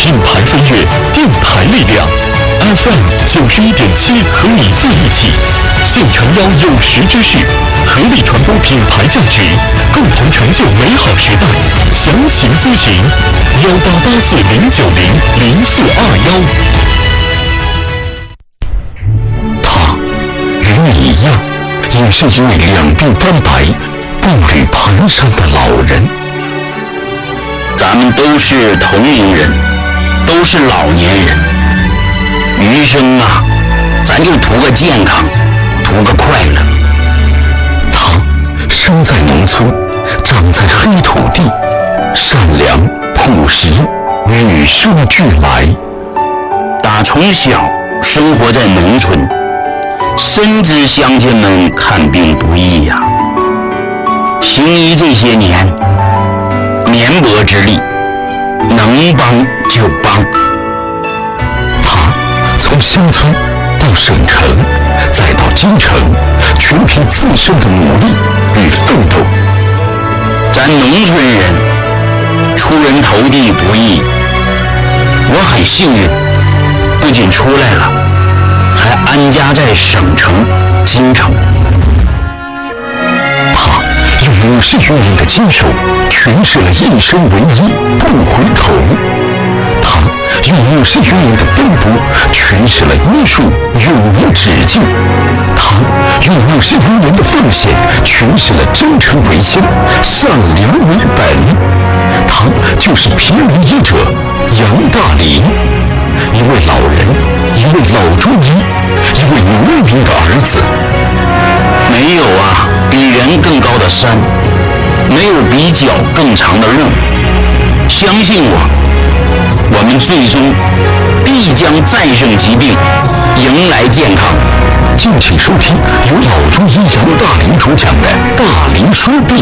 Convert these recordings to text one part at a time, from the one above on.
品牌飞跃，电台力量。FM 91.7和你在一起，现诚邀有识之士，合力传播品牌价值，共同成就美好时代。详情咨询188409000421。他与你一样，也是一位两鬓斑白、步履蹒跚的老人。 咱们都是同龄人，都是老年人，余生啊，咱就图个健康，图个快乐。 他生在农村，长在黑土地，善良朴实，与生俱来。 打从小生活在农村，深知乡亲们看病不易呀。行医这些年，绵薄之力，能帮就帮。 他从乡村到省城，再到京城，全凭自身的努力与奋斗。 咱农村人出人头地不易，我很幸运，不仅出来了，还安家在省城京城。 他用50余年的坚守，诠释了一生为一，不回头。他用50余年的奔波，诠释了医术永无止境。他用50余年的奉献，诠释了真诚为先，善良为本。他就是平民医者杨大林，一位老人，一位老中医，一位农民的儿子。 没有啊比人更高的山，没有比脚更长的路。相信我，我们最终必将战胜疾病，迎来健康。 敬请收听由老中医杨大林主讲的《大林说病》。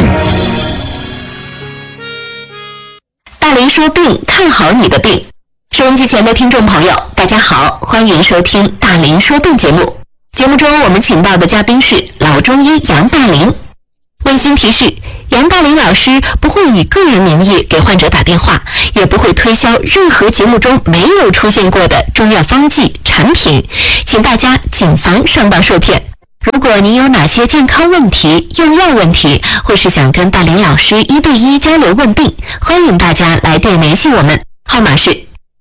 大林说病，看好你的病。收音机前的听众朋友，大家好，欢迎收听大林说病节目。节目中我们请到的嘉宾是老中医杨大林。温馨提示，杨大林老师不会以个人名义给患者打电话，也不会推销任何节目中没有出现过的中药方剂产品，请大家谨防上当受骗。如果您有哪些健康问题、用药问题，或是想跟大林老师1对1交流问病，欢迎大家来电联系我们，号码是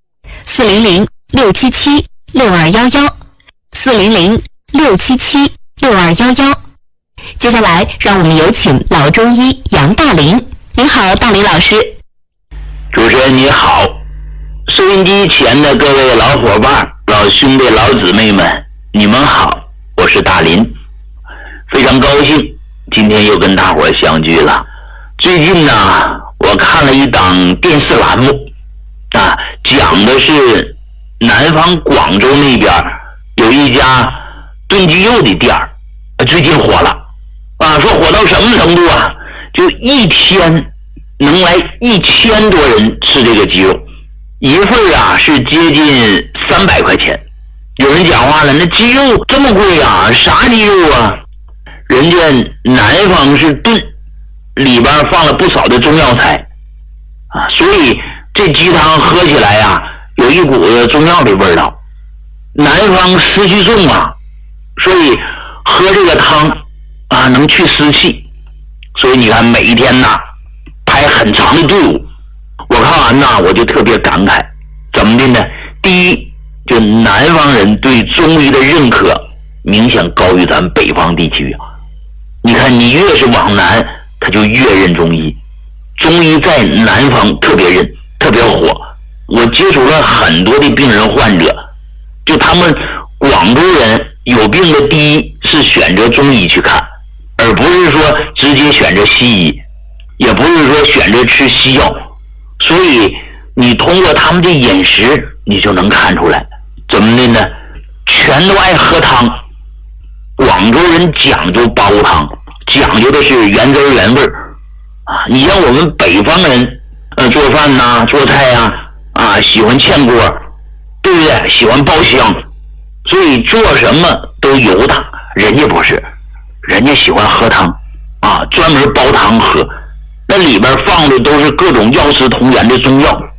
400-677-6211，400-677-6211。接下来让我们有请老中医杨大林。您好，大林老师。 主持人你好，收音机前的各位老伙伴、老兄弟、老姊妹们，你们好，我是大林，非常高兴今天又跟大伙相聚了。最近呢，我看了一档电视栏目啊，讲的是南方广州那边有一家炖鸡肉的店儿，最近火了啊，说火到什么程度啊，就一天能来1000多人吃这个鸡肉，一份啊是接近300块钱。有人讲话了，那鸡肉这么贵啊，啥鸡肉啊？人家南方是炖，里边放了不少的中药材啊，所以这鸡汤喝起来呀，有一股子中药的味道。南方湿气重啊，所以喝这个汤啊能去湿气。所以你看每一天呐排很长的队伍，我看完呐我就特别感慨，怎么的呢？第一，就南方人对中医的认可明显高于咱北方地区啊。你看你越是往南，他就越认中医，中医在南方特别认，特别火。我接触了很多的病人患者，就他们广州人有病的第一是选择中医去看，而不是说直接选择西医，也不是说选择吃西药。所以你通过他们的饮食你就能看出来，怎么的呢？全都爱喝汤。广州人讲究煲汤，讲究的是原汁原味啊。你像我们北方人做饭呐、做菜呀啊喜欢炝锅，对不对？喜欢爆香，所以做什么都油大。人家不是，人家喜欢喝汤啊，专门煲汤喝，那里边放的都是各种药食同源的中药，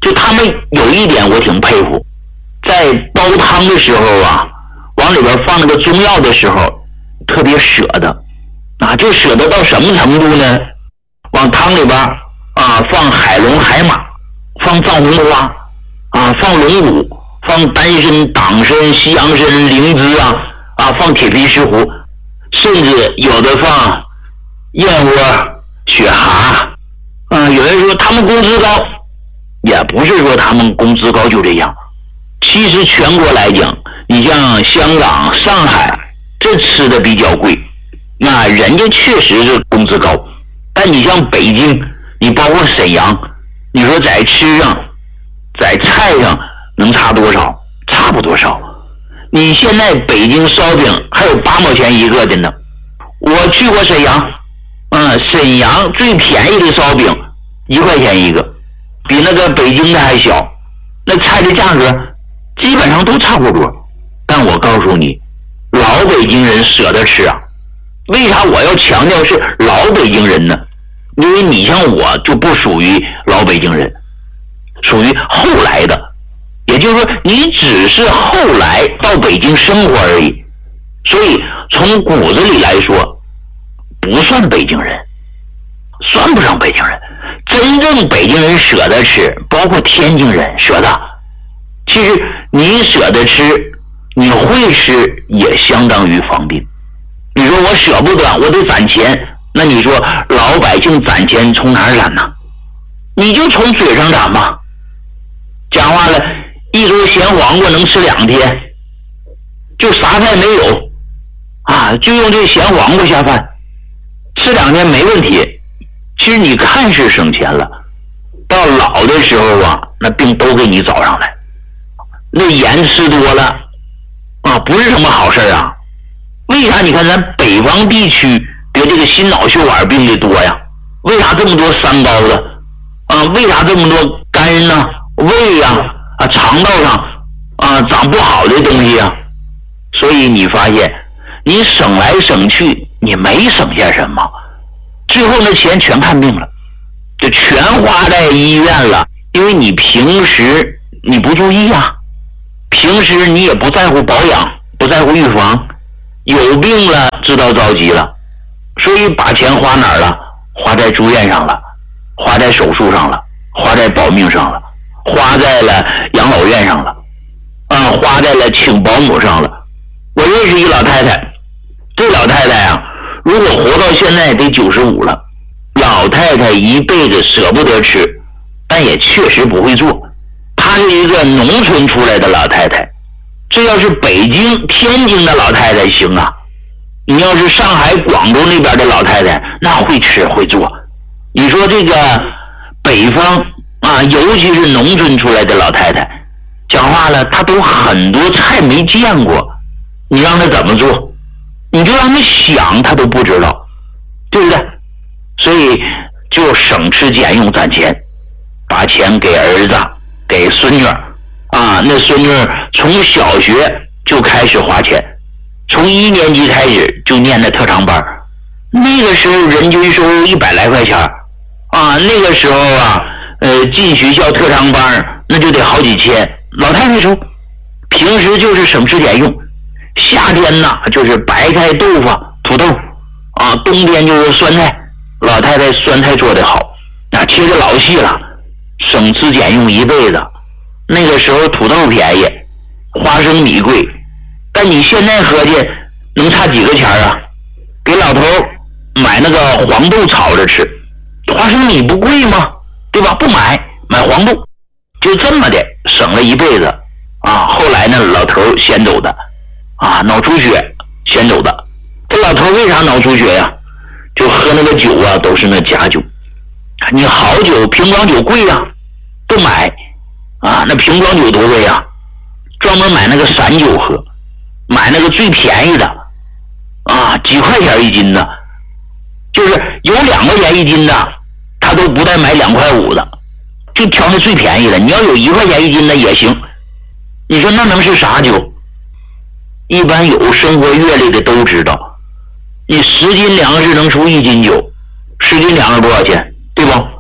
就他们有一点我挺佩服，在煲汤的时候啊，往里边放那个中药的时候特别舍得啊，就舍得到什么程度呢？往汤里边啊放海龙、海马，放藏红花啊，放龙骨，放丹参、党参、西洋参、灵芝啊，放铁皮石斛，甚至有的放燕窝、雪蛤啊。有人说他们工资高，也不是说他们工资高就这样。其实全国来讲，你像香港、上海，这吃的比较贵，那人家确实是工资高。但你像北京，你包括沈阳，你说在吃上，在菜上能差多少？差不多少。你现在北京烧饼还有8毛钱一个的呢。我去过沈阳，沈阳最便宜的烧饼1块钱一个，比那个北京的还小。那菜的价格基本上都差不多。但我告诉你，老北京人舍得吃啊。为啥我要强调是老北京人呢？因为你像我就不属于老北京人，属于后来的，也就是说你只是后来到北京生活而已，所以从骨子里来说不算北京人，算不上北京人。真正北京人舍得吃，包括天津人舍得。其实你舍得吃，你会吃也相当于方便。你说我舍不得，我得攒钱，那你说老百姓攒钱从哪儿攒呢？你就从嘴上攒嘛。讲话了，一桌咸黄瓜能吃2天，就啥菜没有啊，就用这咸黄瓜下饭，吃2天没问题。其实你看是省钱了，到老的时候啊，那病都给你找上来。那盐吃多了啊，不是什么好事啊。为啥你看咱北方地区得这个心脑血管病的多呀？为啥这么多三高的啊？为啥这么多肝呢、胃呀、肠道上长不好的东西啊？所以你发现你省来省去，你没省下什么，最后那钱全看病了，就全花在医院了。因为你平时你不注意啊，平时你也不在乎保养，不在乎预防，有病了知道着急了，所以把钱花哪儿了？花在住院上了，花在手术上了，花在保命上了，花在了养老院上了，花在了请保姆上了。我认识一老太太，这老太太啊，如果活到现在得95了。老太太一辈子舍不得吃，但也确实不会做。她是一个农村出来的老太太，这要是北京、天津的老太太行啊，你要是上海、广州那边的老太太，那会吃会做。你说这个北方啊，尤其是农村出来的老太太，讲话了，她都很多菜没见过，你让她怎么做？你就让她想，她都不知道，对不对？所以就省吃俭用攒钱，把钱给儿子、给孙女啊。那孙女从小学就开始花钱，从1年级开始就念的特长班，那个时候人均收入100来块钱啊。那个时候啊，进学校特长班那就得好几千。老太太说，平时就是省吃俭用，夏天呢就是白菜、豆腐、土豆啊，冬天就是酸菜。老太太酸菜做得好，切得老细了，省吃俭用一辈子。那个时候土豆便宜，花生米贵，但你现在合计能差几个钱啊？给老头买那个黄豆炒着吃，花生米不贵吗？对吧？不买黄豆，就这么的省了一辈子啊。后来呢，老头先走的啊，脑出血先走的。这老头为啥脑出血呀？就喝那个酒啊，都是那假酒。你好酒瓶装酒贵啊，不买啊。那瓶装酒多贵啊，专门买那个散酒喝，买那个最便宜的啊，几块钱一斤的，就是有2块钱一斤的，他都不带买2块5的，就挑那最便宜的。你要有1块钱一斤的也行。你说那能是啥酒？一般有生活阅历的都知道，你10斤粮食能出1斤酒，10斤粮食多少钱？对吧？10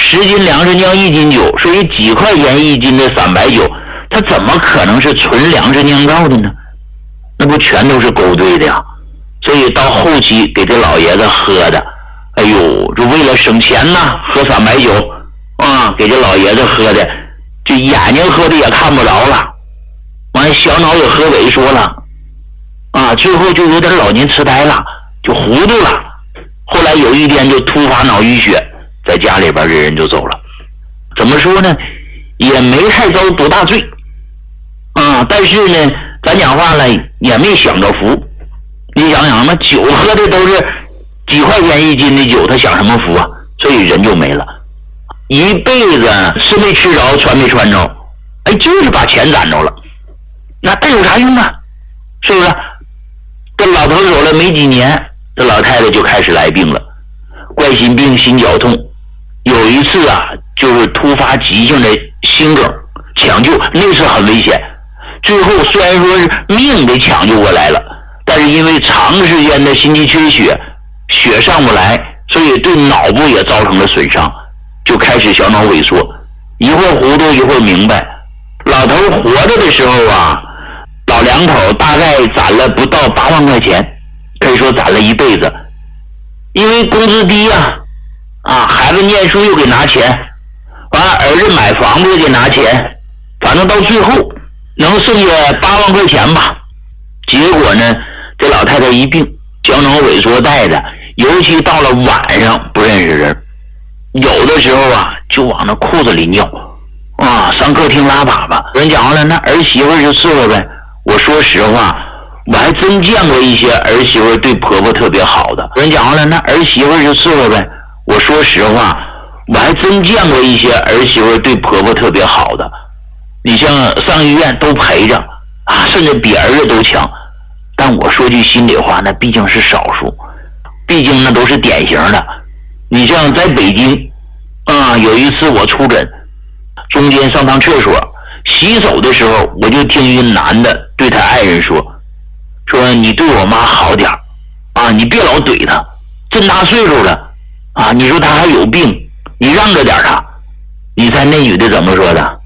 10斤粮食酿1斤酒，所以几块钱1斤的散白酒，它怎么可能是纯粮食酿造的呢？那不全都是勾兑的呀。所以到后期给这老爷子喝的，哎呦，就为了省钱呐，喝散白酒啊，给这老爷子喝的，这眼睛喝的也看不着了，完小脑也喝萎缩了啊，最后就有点老年痴呆了，就糊涂了。后来有一天就突发脑淤血，在家里边这人就走了。怎么说呢，也没太遭多大罪啊，但是呢咱讲话了也没享着福。你想想，那酒喝的都是几块钱1斤的酒，他享什么福啊？所以人就没了，一辈子吃没吃着，穿没穿着，哎，就是把钱攒着了，那有啥用啊？是不是？这老头走了没几年，这老太太就开始来病了，冠心病、心绞痛，有一次啊，就是突发急性的心梗，抢救那次很危险，最后虽然说是命给抢救过来了，但是因为长时间的心肌缺血，血上不来，所以对脑部也造成了损伤，就开始小脑萎缩，一会儿糊涂一会儿明白。老头活着的时候啊，老两口大概攒了不到8万块钱，可以说攒了一辈子。因为工资低啊，孩子念书又给拿钱，完了儿子买房子又给拿钱，反正到最后能剩下8万块钱吧。结果呢，这老太太一病，小脑萎缩带的，尤其到了晚上不认识人，有的时候啊就往那裤子里尿啊，上客厅拉粑粑。人讲完了，那儿媳妇就伺候呗。我说实话，我还真见过一些儿媳妇对婆婆特别好的。人讲完了，那儿媳妇就伺候呗。我说实话，我还真见过一些儿媳妇对婆婆特别好的。你像上医院都陪着啊，甚至比儿子都强。但我说句心里话，那毕竟是少数，毕竟那都是典型的。你像在北京啊，有一次我出诊，中间上趟厕所，洗手的时候，我就听一个男的对他爱人说你对我妈好点啊，你别老怼她，这么大岁数了啊，你说她还有病，你让着点她。你猜那女的怎么说的？